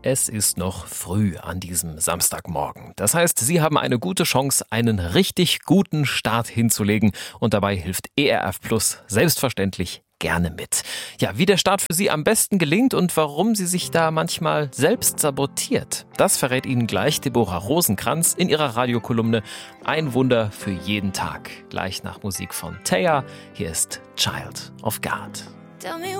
Es ist noch früh an diesem Samstagmorgen. Das heißt, Sie haben eine gute Chance, einen richtig guten Start hinzulegen. Und dabei hilft ERF Plus selbstverständlich gerne mit. Ja, wie der Start für Sie am besten gelingt und warum Sie sich da manchmal selbst sabotiert, das verrät Ihnen gleich Deborah Rosenkranz in ihrer Radiokolumne Ein Wunder für jeden Tag. Gleich nach Musik von Taya. Hier ist Child of God.